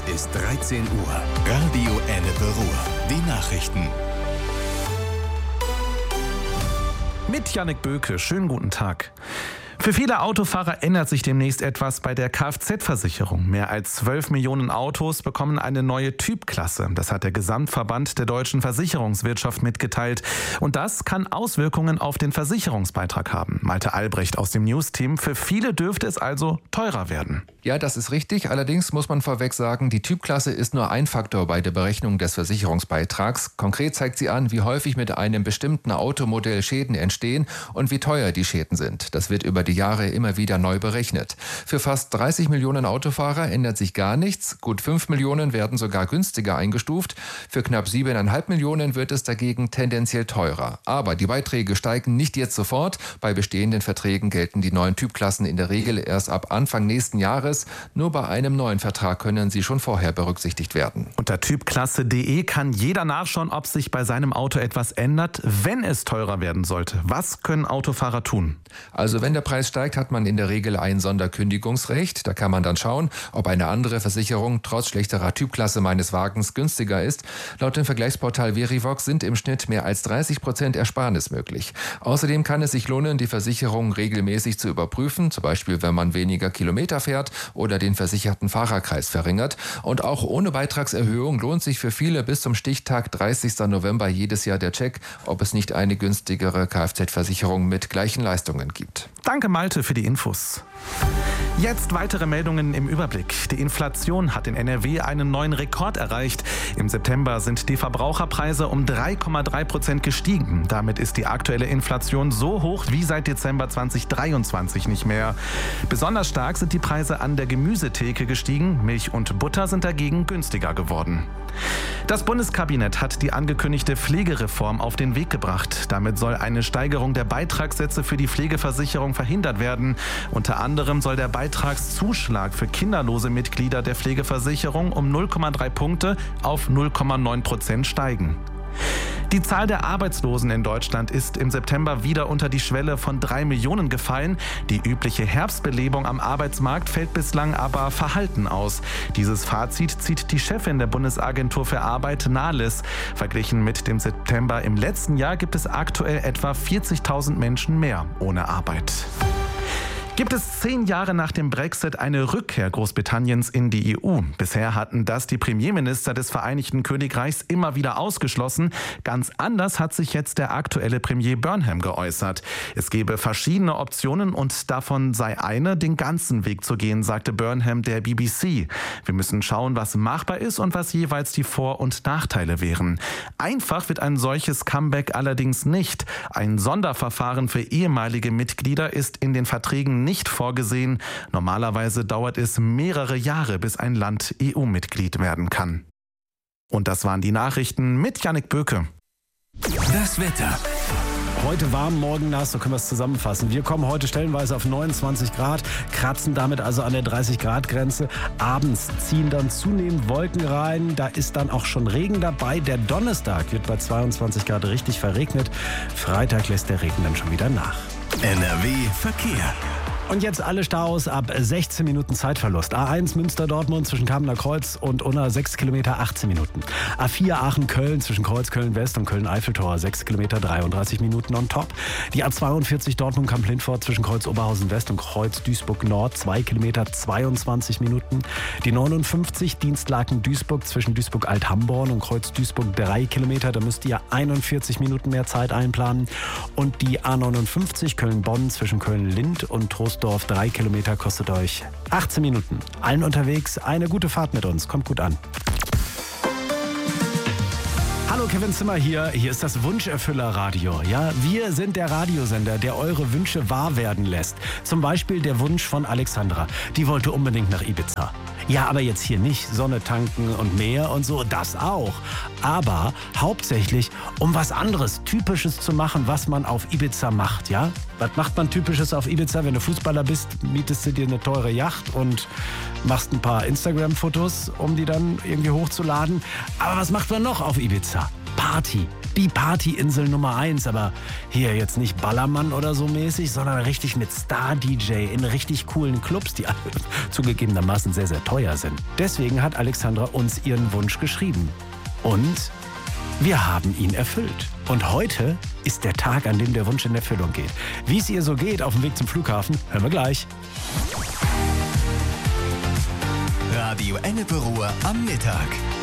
ist 13 Uhr. Radio Ennepe Ruhr. Die Nachrichten. Mit Jannik Böke. Schönen guten Tag. Für viele Autofahrer ändert sich demnächst etwas bei der Kfz-Versicherung. Mehr als 12 Millionen Autos bekommen eine neue Typklasse. Das hat der Gesamtverband der deutschen Versicherungswirtschaft mitgeteilt. Und das kann Auswirkungen auf den Versicherungsbeitrag haben. Malte Albrecht aus dem News-Team. Für viele dürfte es also teurer werden. Ja, das ist richtig. Allerdings muss man vorweg sagen, die Typklasse ist nur ein Faktor bei der Berechnung des Versicherungsbeitrags. Konkret zeigt sie an, wie häufig mit einem bestimmten Automodell Schäden entstehen und wie teuer die Schäden sind. Das wird über die Jahre immer wieder neu berechnet. Für fast 30 Millionen Autofahrer ändert sich gar nichts. Gut 5 Millionen werden sogar günstiger eingestuft. Für knapp 7,5 Millionen wird es dagegen tendenziell teurer. Aber die Beiträge steigen nicht jetzt sofort. Bei bestehenden Verträgen gelten die neuen Typklassen in der Regel erst ab Anfang nächsten Jahres. Nur bei einem neuen Vertrag können sie schon vorher berücksichtigt werden. Unter typklasse.de kann jeder nachschauen, ob sich bei seinem Auto etwas ändert, wenn es teurer werden sollte. Was können Autofahrer tun? Also wenn der Preis steigt, hat man in der Regel ein Sonderkündigungsrecht. Da kann man dann schauen, ob eine andere Versicherung trotz schlechterer Typklasse meines Wagens günstiger ist. Laut dem Vergleichsportal Verivox sind im Schnitt mehr als 30% Ersparnis möglich. Außerdem kann es sich lohnen, die Versicherung regelmäßig zu überprüfen, zum Beispiel wenn man weniger Kilometer fährt oder den versicherten Fahrerkreis verringert. Und auch ohne Beitragserhöhung lohnt sich für viele bis zum Stichtag 30. November jedes Jahr der Check, ob es nicht eine günstigere Kfz-Versicherung mit gleichen Leistungen gibt. Danke Malte für die Infos. Jetzt weitere Meldungen im Überblick. Die Inflation hat in NRW einen neuen Rekord erreicht. Im September sind die Verbraucherpreise um 3,3% gestiegen. Damit ist die aktuelle Inflation so hoch wie seit Dezember 2023 nicht mehr. Besonders stark sind die Preise an der Gemüsetheke gestiegen. Milch und Butter sind dagegen günstiger geworden. Das Bundeskabinett hat die angekündigte Pflegereform auf den Weg gebracht. Damit soll eine Steigerung der Beitragssätze für die Pflegeversicherung verhindert werden. Unter anderem soll der Beitragszuschlag für kinderlose Mitglieder der Pflegeversicherung um 0,3 Punkte auf 0,9% steigen. Die Zahl der Arbeitslosen in Deutschland ist im September wieder unter die Schwelle von 3 Millionen gefallen. Die übliche Herbstbelebung am Arbeitsmarkt fällt bislang aber verhalten aus. Dieses Fazit zieht die Chefin der Bundesagentur für Arbeit, Nahles. Verglichen mit dem September im letzten Jahr gibt es aktuell etwa 40.000 Menschen mehr ohne Arbeit. Gibt es 10 Jahre nach dem Brexit eine Rückkehr Großbritanniens in die EU? Bisher hatten das die Premierminister des Vereinigten Königreichs immer wieder ausgeschlossen. Ganz anders hat sich jetzt der aktuelle Premier Burnham geäußert. Es gebe verschiedene Optionen und davon sei eine, den ganzen Weg zu gehen, sagte Burnham der BBC. Wir müssen schauen, was machbar ist und was jeweils die Vor- und Nachteile wären. Einfach wird ein solches Comeback allerdings nicht. Ein Sonderverfahren für ehemalige Mitglieder ist in den Verträgen nicht vorgesehen. Normalerweise dauert es mehrere Jahre, bis ein Land EU-Mitglied werden kann. Und das waren die Nachrichten mit Jannik Böke. Das Wetter. Heute warm, morgen nass, so können wir es zusammenfassen. Wir kommen heute stellenweise auf 29 Grad, kratzen damit also an der 30-Grad-Grenze. Abends ziehen dann zunehmend Wolken rein, da ist dann auch schon Regen dabei. Der Donnerstag wird bei 22 Grad richtig verregnet. Freitag lässt der Regen dann schon wieder nach. NRW Verkehr. Und jetzt alle Staus ab 16 Minuten Zeitverlust. A1 Münster-Dortmund zwischen Kamener Kreuz und Unna 6 Kilometer 18 Minuten. A4 Aachen-Köln zwischen Kreuz Köln-West und Köln-Eiffeltor 6 Kilometer 33 Minuten on top. Die A42 Dortmund-Kamp-Lindfort zwischen Kreuz Oberhausen-West und Kreuz Duisburg-Nord 2 Kilometer 22 Minuten. Die 59 Dienstlaken-Duisburg zwischen Duisburg-Alt-Hamborn und Kreuz Duisburg 3 Kilometer. Da müsst ihr 41 Minuten mehr Zeit einplanen. Und die A59 Köln-Bonn zwischen Köln-Lind und Trost 3 Kilometer kostet euch 18 Minuten. Allen unterwegs eine gute Fahrt mit uns. Kommt gut an. Hallo, Kevin Zimmer hier. Hier ist das Wunscherfüller-Radio. Ja, wir sind der Radiosender, der eure Wünsche wahr werden lässt. Zum Beispiel der Wunsch von Alexandra. Die wollte unbedingt nach Ibiza. Ja, aber jetzt hier nicht Sonne tanken und Meer und so, das auch. Aber hauptsächlich, um was anderes, Typisches zu machen, was man auf Ibiza macht, ja? Was macht man Typisches auf Ibiza? Wenn du Fußballer bist, mietest du dir eine teure Yacht und machst ein paar Instagram-Fotos, um die dann irgendwie hochzuladen. Aber was macht man noch auf Ibiza? Party. Die Partyinsel Nummer 1, aber hier jetzt nicht Ballermann oder so mäßig, sondern richtig mit Star-DJ in richtig coolen Clubs, die zugegebenermaßen sehr, sehr teuer sind. Deswegen hat Alexandra uns ihren Wunsch geschrieben. Und wir haben ihn erfüllt. Und heute ist der Tag, an dem der Wunsch in Erfüllung geht. Wie es ihr so geht auf dem Weg zum Flughafen, hören wir gleich. Radio Ennepe Ruhr am Mittag.